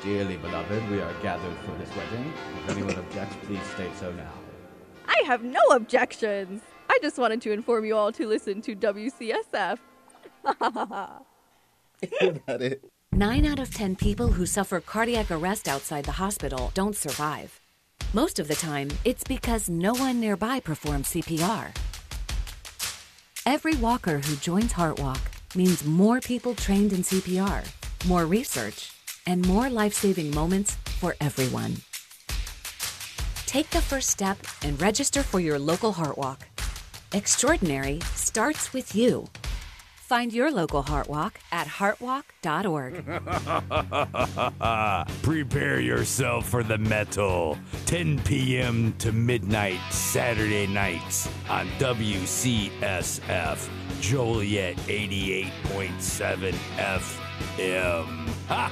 Dearly beloved, we are gathered for this wedding. If anyone objects, please state so now. I have no objections. I just wanted to inform you all to listen to WCSF. Is that it? 9 out of 10 people who suffer cardiac arrest outside the hospital don't survive. Most of the time, it's because no one nearby performs CPR. Every walker who joins HeartWalk means more people trained in CPR, more research, and more life-saving moments for everyone. Take the first step and register for your local HeartWalk. Extraordinary starts with you. Find your local HeartWalk at heartwalk.org. Prepare yourself for the metal. 10 p.m. to midnight Saturday nights on WCSF Joliet 88.7 FM.